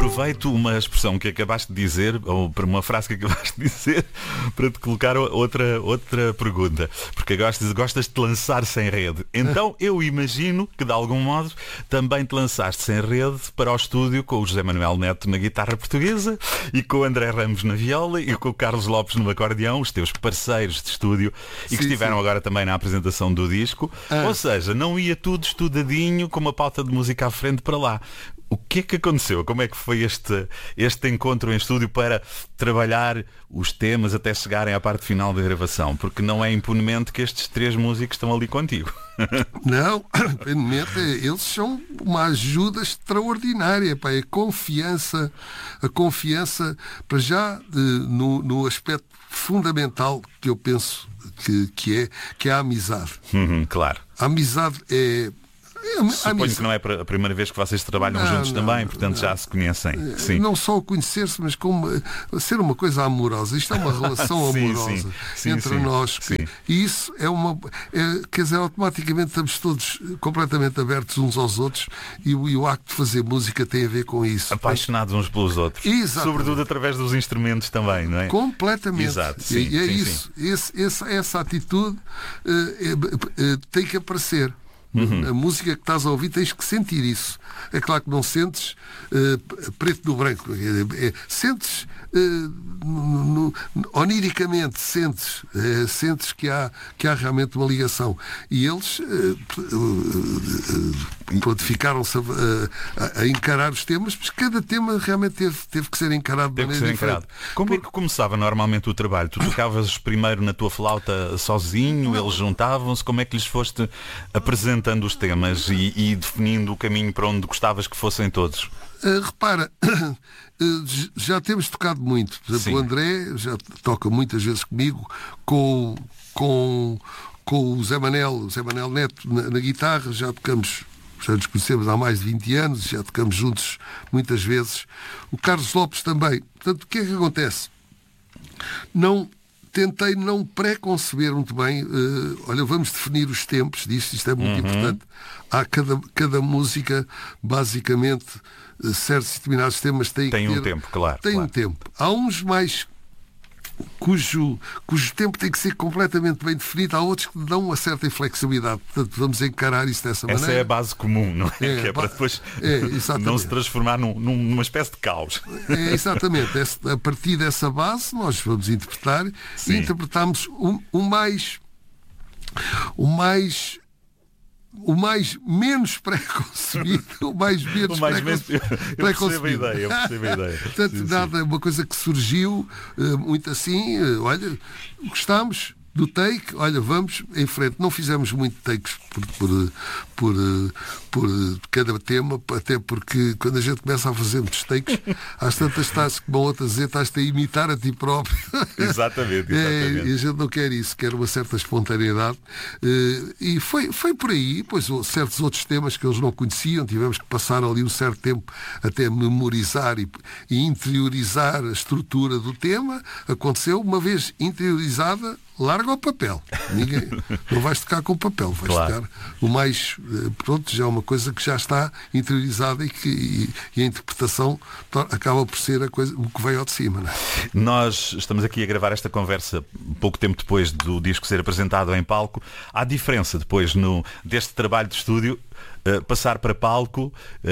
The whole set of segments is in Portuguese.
aproveito uma expressão que acabaste de dizer, ou para uma frase que acabaste de dizer, para te colocar outra pergunta. Porque gostas de te lançar sem rede. Então eu imagino que de algum modo também te lançaste sem rede para o estúdio com o José Manuel Neto na guitarra portuguesa e com o André Ramos na viola e com o Carlos Lopes no acordeão, os teus parceiros de estúdio e que estiveram agora também na apresentação do disco. Ou seja, não ia tudo estudadinho com uma pauta de música à frente para lá. O que é que aconteceu? Como é que foi este encontro em estúdio para trabalhar os temas até chegarem à parte final da gravação? Porque não é impunemente que estes 3 músicos estão ali contigo. Não, impunemente, eles são uma ajuda extraordinária. Pá, a confiança para já no aspecto fundamental que eu penso que é a amizade. Claro. A amizade é... Suponho que não é a primeira vez que vocês trabalham juntos também, portanto já se conhecem. Sim. Não só o conhecer-se, mas como ser uma coisa amorosa. Isto é uma relação amorosa entre nós. E isso quer dizer, automaticamente estamos todos completamente abertos uns aos outros e o acto de fazer música tem a ver com isso. Apaixonados uns pelos outros. Exatamente. Sobretudo através dos instrumentos também, não é? Completamente. Exato. E é isso. Essa atitude tem que aparecer. A música que estás a ouvir tens que sentir isso. É claro que não sentes preto no branco. Sentes oniricamente, sentes que há realmente uma ligação. E eles ficaram-se a encarar os temas, mas cada tema realmente teve que ser encarado de maneira diferente. Como é que começava normalmente o trabalho? Tu tocavas primeiro na tua flauta sozinho, eles juntavam-se, como é que lhes foste apresentando os temas e definindo o caminho para onde gostavas que fossem todos? Repara, já temos tocado muito. Por exemplo, o André já toca muitas vezes comigo, com o Zé Manel Neto na guitarra, já nos conhecemos há mais de 20 anos, já tocamos juntos muitas vezes. O Carlos Lopes também. Portanto, o que é que acontece? Tentei não pré-conceber muito bem. Olha, vamos definir os tempos disto, isto é muito importante. Há cada música, basicamente, certos e determinados temas têm um tempo, claro. Um tempo. Há uns mais cujo tempo tem que ser completamente bem definido, há outros que dão uma certa inflexibilidade. Portanto, vamos encarar isso dessa maneira. Essa é a base comum, não é? Que é para depois não se transformar numa espécie de caos. Exatamente. A partir dessa base nós vamos interpretar e interpretamos o mais menos pré-concebido, o mais menos pré-concebido. Eu percebo a ideia. Portanto, nada, uma coisa que surgiu muito assim, olha, gostamos do take, olha, vamos em frente. Não fizemos muito takes por cada tema, até porque quando a gente começa a fazer muitos takes, às tantas estás, como a outra dizer, estás-te a imitar a ti próprio. Exatamente. E a gente não quer isso, quer uma certa espontaneidade. E foi por aí, pois certos outros temas que eles não conheciam, tivemos que passar ali um certo tempo até memorizar e interiorizar a estrutura do tema. Aconteceu, uma vez interiorizada, larga o papel. Não vais tocar com o papel, vais tocar o mais... Pronto, já é uma coisa que já está interiorizada e a interpretação acaba por ser o que veio ao de cima. Não é? Nós estamos aqui a gravar esta conversa pouco tempo depois do disco ser apresentado em palco. Há diferença depois deste trabalho de estúdio passar para palco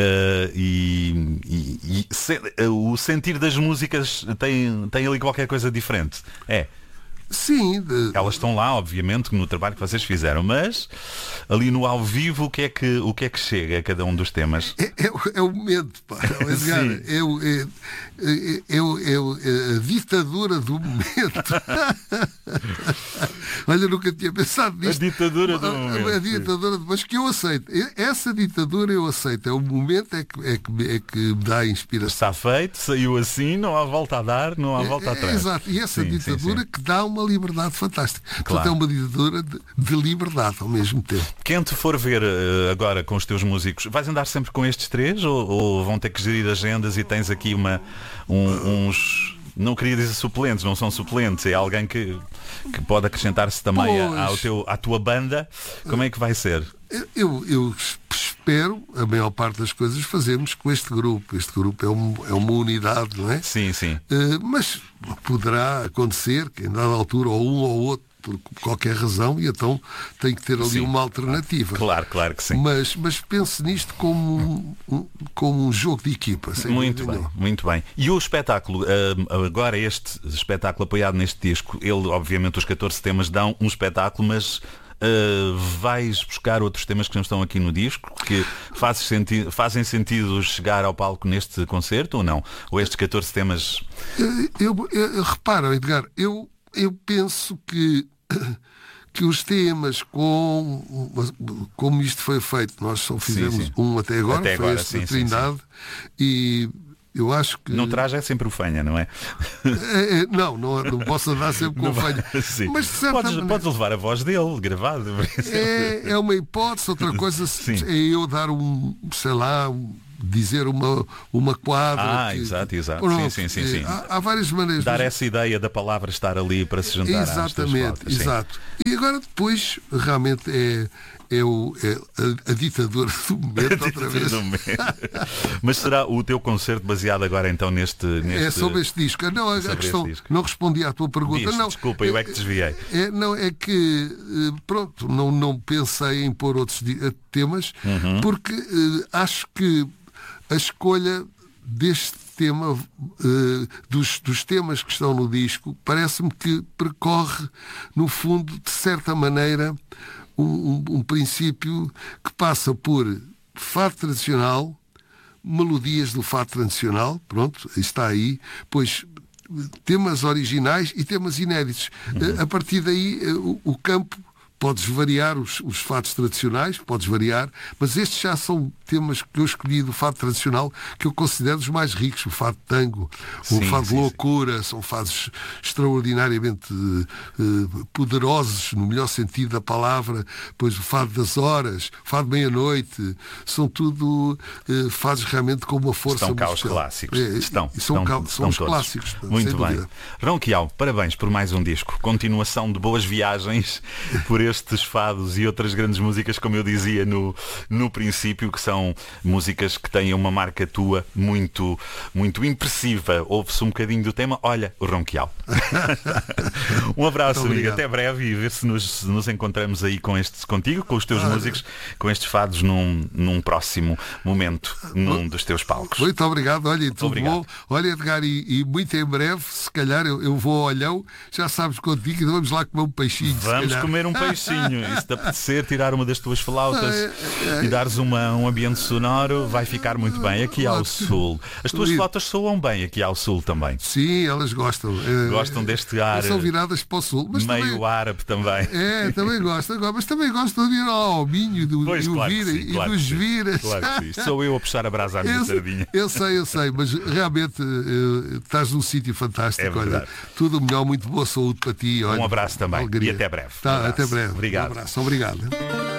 o sentir das músicas tem ali qualquer coisa diferente. Sim. Elas estão lá, obviamente, no trabalho que vocês fizeram, mas ali no ao vivo o que é que chega a cada um dos temas? É o momento, pá. É a ditadura do momento. Olha, nunca tinha pensado nisto. A ditadura do momento. A ditadura, mas que eu aceito. Essa ditadura eu aceito. É o momento é que me dá a inspiração. Está feito, saiu assim, não há volta a dar, não há volta atrás. Exato. E essa ditadura que dá uma liberdade fantástica. Portanto, é uma ditadura de liberdade ao mesmo tempo. Quem te for ver agora com os teus músicos, vais andar sempre com estes 3 ou vão ter que gerir agendas e tens aqui uns... Não queria dizer suplentes, não são suplentes, é alguém que pode acrescentar-se também à tua banda. Como é que vai ser? Eu espero, a maior parte das coisas, fazermos com este grupo. Este grupo é uma unidade, não é? Sim, sim. Mas poderá acontecer que, em dada altura, ou um ou outro, por qualquer razão, e então tem que ter ali uma alternativa. Claro que sim. Mas pense nisto como um jogo de equipa. Muito bem, muito bem. E o espetáculo, agora este espetáculo apoiado neste disco, ele, obviamente, os 14 temas dão um espetáculo, mas vais buscar outros temas que não estão aqui no disco, que fazem sentido chegar ao palco neste concerto ou não? Ou estes 14 temas... Repara, Edgar, eu penso que os temas, como isto foi feito, nós só fizemos um até agora, foi este da Trindade, e eu acho que... Não traz é sempre o fanha, não é? Não posso andar sempre com o fanha. Mas de certa maneira... Podes levar a voz dele, gravado. É uma hipótese, outra coisa é eu dar dizer uma quadra. Exato. Pronto, sim. Há várias maneiras. Dar essa ideia da palavra estar ali para se juntar às tuas fotos. Exato. E agora depois realmente é a ditadura do momento outra vez. Mas será o teu concerto baseado agora então neste... É sobre este disco. Não, a questão, não respondi à tua pergunta. Não, desculpa, eu é que desviei. É que, pronto, não pensei em pôr outros temas, porque acho que a escolha deste tema, dos temas que estão no disco, parece-me que percorre, no fundo, de certa maneira, um princípio que passa por fado tradicional, melodias do fado tradicional, pronto, está aí, pois temas originais e temas inéditos. A partir daí, o campo... Podes variar os fados tradicionais, mas estes já são temas que eu escolhi do fado tradicional que eu considero os mais ricos. O fado tango, o fado de loucura, são fados extraordinariamente poderosos, no melhor sentido da palavra. Pois o fado das horas, o fado de meia-noite, são tudo fados realmente com uma força musical. Estão cá os clássicos. São os clássicos. Muito bem. Ronquial, parabéns por mais um disco. Continuação de boas viagens por estes fados e outras grandes músicas, como eu dizia no princípio, que são músicas que têm uma marca tua muito, muito impressiva. Ouve-se um bocadinho do tema. Olha, o Ronquial. Um abraço, amigo. Até breve e ver se nos encontramos aí contigo, com os teus músicos, com estes fados num próximo momento, num dos teus palcos. Muito obrigado. Olha, tudo obrigado. Bom. Olha, Edgar, e muito em breve, se calhar, eu vou ao Olhão, já sabes contigo, e vamos lá comer um peixinho. Vamos comer um peixinho. E se te apetecer tirar uma das tuas flautas e dares um ambiente sonoro, vai ficar muito bem. Aqui ao sul. As tuas flautas soam bem aqui ao sul também. Sim, elas gostam. Gostam deste ar. São viradas para o sul. Mas meio também, árabe também. Também gostam. Mas também gostam de ir ao Minho e dos Viras. Claro que sim. Sou eu a puxar a brasa à minha sardinha. Eu sei. Mas realmente estás num sítio fantástico. Olha, tudo melhor, muito boa saúde para ti. Olha, um abraço também. alegria. E até breve. Até breve. Obrigado. Um abraço. Obrigado.